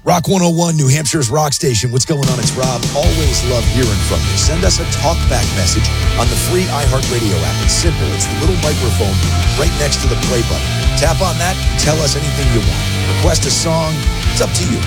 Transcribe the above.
Rock 101, New Hampshire's rock station. What's going on? It's Rob. Always love hearing from you. Send us a talkback message on the free iHeartRadio app. It's simple. It's the little microphone right next to the play button. Tap on that. Tell us anything you want. Request a song. It's up to you.